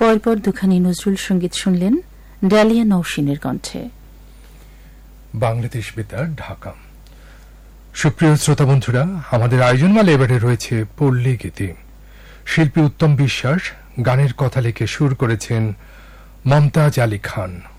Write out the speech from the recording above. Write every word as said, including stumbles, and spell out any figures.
পরপর দুখানি নজরুল সঙ্গীত শুনলেন ডালিয়া নওশিনের কণ্ঠে। বাংলাদেশ বেতার, ঢাকা। সুপ্রিয় শ্রোতা বন্ধুরা, আমাদের আয়োজনমালা এবারে রয়েছে পল্লী গীতি। শিল্পী উত্তম বিশ্বাস, গানের কথা লিখে সুর করেছেন মমতাজ আলী খান।